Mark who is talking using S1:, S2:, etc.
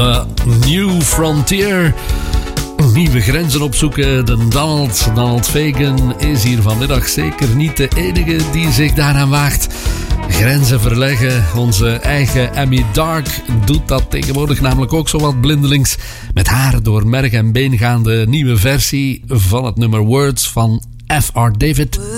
S1: New Frontier. Nieuwe grenzen opzoeken. De Donald Fagen is hier vanmiddag zeker niet de enige die zich daaraan waagt. Grenzen verleggen. Onze eigen Amy Dark doet dat tegenwoordig namelijk ook zo wat blindelings. Met haar door merg en been gaande nieuwe versie van het nummer Words van F.R. David.